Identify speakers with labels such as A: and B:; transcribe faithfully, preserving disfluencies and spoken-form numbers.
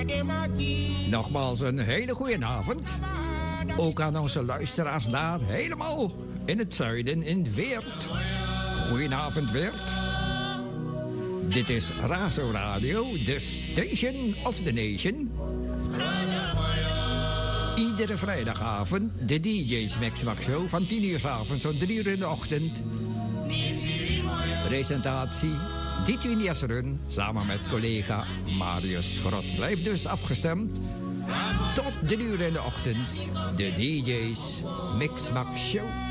A: Nogmaals een hele goede avond. Ook aan onze luisteraars daar helemaal in het zuiden in Weert. Goedenavond Weert. Dit is Razo Radio, the station of the nation. Iedere vrijdagavond de D J's Max Max Show van tien uur 's avonds tot drie uur in de ochtend. Presentatie Ditwin Jesserun samen met collega Marius Grot. Blijf dus afgestemd. Tot drie uur in de ochtend de D J's Mix Max Show.